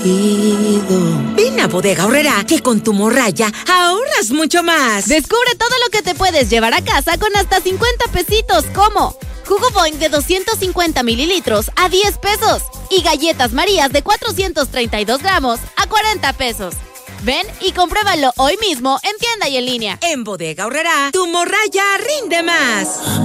Ven a Bodega Aurrerá, que con tu morraya ahorras mucho más. Descubre todo lo que te puedes llevar a casa con hasta 50 pesitos, como jugo Boing de 250 mililitros a 10 pesos y galletas Marías de 432 gramos a 40 pesos. Ven y compruébalo hoy mismo en tienda y en línea. En Bodega Aurrerá, tu morraya rinde más.